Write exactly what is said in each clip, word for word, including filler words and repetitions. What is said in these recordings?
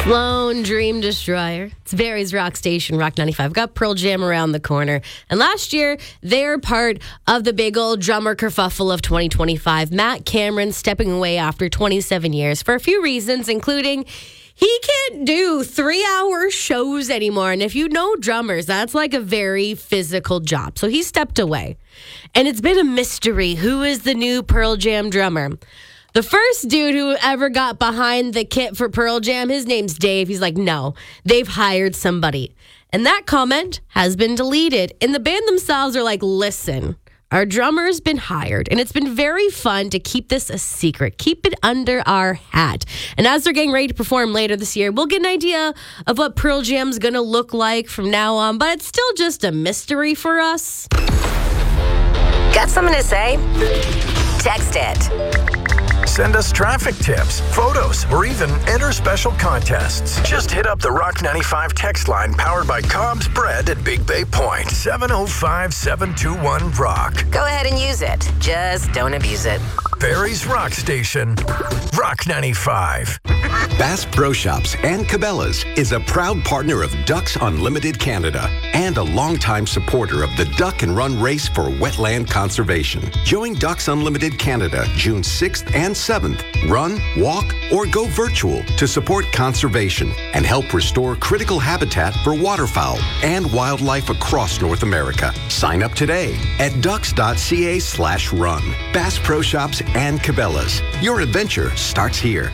Lone Dream Destroyer. It's Barry's Rock Station, Rock ninety-five. Got Pearl Jam around the corner. And last year, they're part of the big old drummer kerfuffle of twenty twenty-five. Matt Cameron stepping away after twenty-seven years for a few reasons, including he can't do three-hour shows anymore. And if you know drummers, that's like a very physical job. So he stepped away. And it's been a mystery. Who is the new Pearl Jam drummer? The first dude who ever got behind the kit for Pearl Jam, his name's Dave. He's like, no, they've hired somebody. And that comment has been deleted. And the band themselves are like, listen, our drummer's been hired. And it's been very fun to keep this a secret. Keep it under our hat. And as they're getting ready to perform later this year, we'll get an idea of what Pearl Jam's going to look like from now on. But it's still just a mystery for us. Got something to say? Text it. Send us traffic tips, photos, or even enter special contests. Just hit up the Rock ninety-five text line powered by Cobb's Bread at Big Bay Point. seven oh five, seven two one, ROCK. Go ahead and use it. Just don't abuse it. Barry's Rock Station, Rock ninety-five. Bass Pro Shops and Cabela's is a proud partner of Ducks Unlimited Canada and a longtime supporter of the Duck and Run Race for Wetland Conservation. Join Ducks Unlimited Canada June sixth and seventh. Run, walk, or go virtual to support conservation and help restore critical habitat for waterfowl and wildlife across North America. Sign up today at ducks.ca slash run. Bass Pro Shops and Cabela's. Your adventure starts here.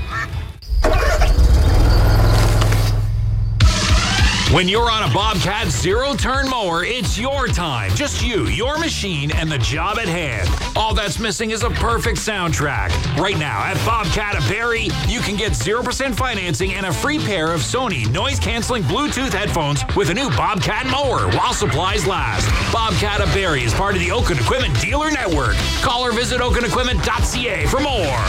When you're on a Bobcat zero-turn mower, it's your time. Just you, your machine, and the job at hand. All that's missing is a perfect soundtrack. Right now, at Bobcat of Barrie, you can get zero percent financing and a free pair of Sony noise-canceling Bluetooth headphones with a new Bobcat mower while supplies last. Bobcat of Barrie is part of the Oaken Equipment Dealer Network. Call or visit oaken equipment dot c a for more.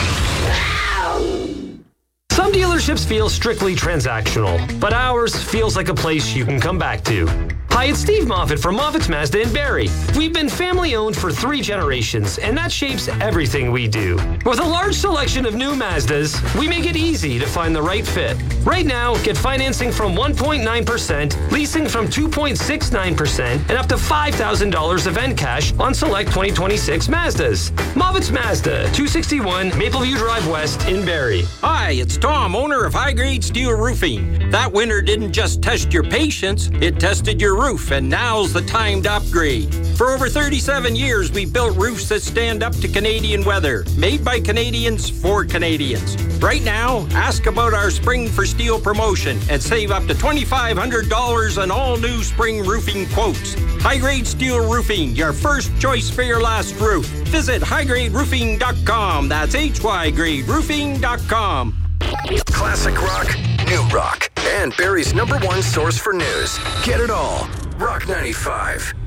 Some dealerships feel strictly transactional, but ours feels like a place you can come back to. Hi, it's Steve Moffitt from Moffitt's Mazda in Barrie. We've been family-owned for three generations, and that shapes everything we do. With a large selection of new Mazdas, we make it easy to find the right fit. Right now, get financing from one point nine percent, leasing from two point six nine percent, and up to five thousand dollars event cash on select twenty twenty-six Mazdas. Moffitt's Mazda, two sixty-one Mapleview Drive West in Barrie. Hi, it's Tom, owner of High Grade Steel Roofing. That winter didn't just test your patience, it tested your roof, and now's the time to upgrade. For over thirty-seven years, we built roofs that stand up to Canadian weather, made by Canadians for Canadians. Right now, ask about our Spring for Steel promotion and save up to twenty-five hundred dollars on all new spring roofing quotes. High Grade Steel Roofing, your first choice for your last roof. Visit high grade roofing dot com. That's H Y grade roofing dot com. Classic rock, new rock, and Barry's number one source for news. Get it all. Rock ninety-five.